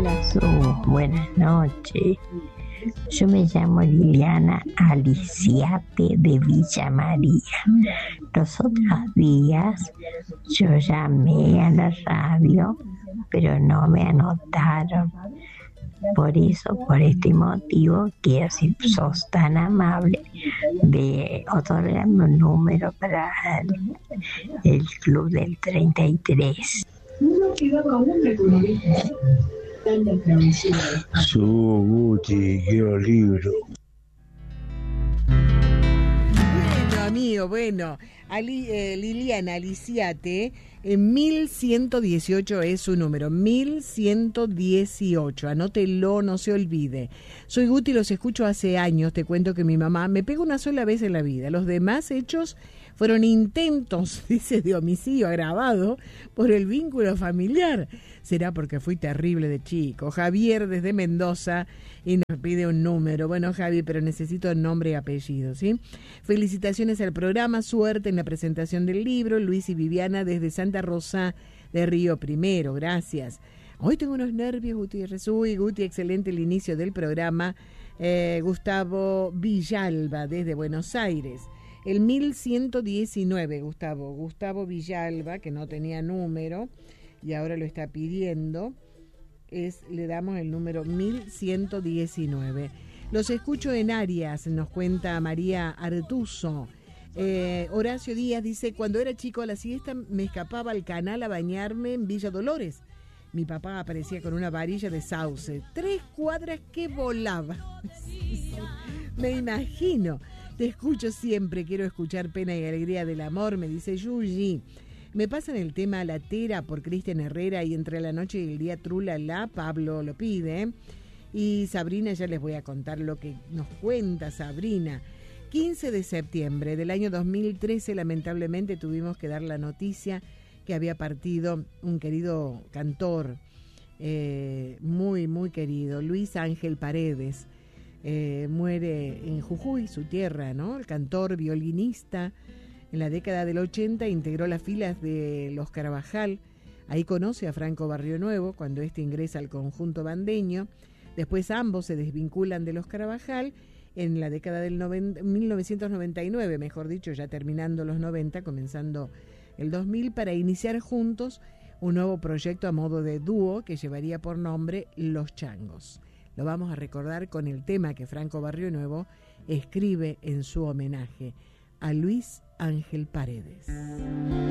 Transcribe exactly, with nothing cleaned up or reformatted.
So, buenas noches. Yo me llamo Liliana Aliciate de Villa María. Los otros días yo llamé a la radio, pero no me anotaron. Por eso, por este motivo, quiero, si sos tan amable, de otorgarme un número para el, el club del treinta y tres. Su Guti, quiero libro. Bueno, amigo, bueno. Ali, eh, Liliana Aliciate, eh, mil ciento dieciocho es su número, mil ciento dieciocho, anótelo, no se olvide. Soy Guti, los escucho hace años, te cuento que mi mamá me pegó una sola vez en la vida, los demás hechos fueron intentos, dice, de homicidio agravado por el vínculo familiar. Será porque fui terrible de chico. Javier desde Mendoza y nos pide un número. Bueno, Javi, pero necesito nombre y apellido, ¿sí? Felicitaciones al programa, suerte en la presentación del libro. Luis y Viviana desde Santa Rosa de Río Primero, gracias. Hoy tengo unos nervios, Gutiérrez. Uy, Guti, excelente el inicio del programa. Eh, Gustavo Villalba desde Buenos Aires. El mil ciento diecinueve, Gustavo. Gustavo Villalba, que no tenía número y ahora lo está pidiendo, es, le damos el número mil ciento diecinueve. Los escucho en Arias, nos cuenta María Artuso. Eh, Horacio Díaz dice, cuando era chico a la siesta me escapaba al canal a bañarme en Villa Dolores. Mi papá aparecía con una varilla de sauce, tres cuadras que volaba. Me imagino. Te escucho siempre, quiero escuchar Pena y Alegría del Amor, me dice Yuyi. Me pasan el tema La Tera por Cristian Herrera y Entre la Noche y el Día Trulala, Pablo lo pide. Y Sabrina, ya les voy a contar lo que nos cuenta Sabrina. quince de septiembre del año dos mil trece, lamentablemente tuvimos que dar la noticia que había partido un querido cantor, eh, muy, muy querido, Luis Ángel Paredes. Eh, muere en Jujuy, su tierra, ¿no? El cantor, violinista, en la década del ochenta integró las filas de los Carabajal. Ahí conoce a Franco Barrionuevo cuando éste ingresa al conjunto bandeño. Después ambos se desvinculan de los Carabajal en la década del noventa, mil novecientos noventa y nueve, mejor dicho, ya terminando los noventa, comenzando el dos mil, para iniciar juntos un nuevo proyecto a modo de dúo que llevaría por nombre Los Changos. Lo vamos a recordar con el tema que Franco Barrionuevo escribe en su homenaje a Luis Ángel Paredes.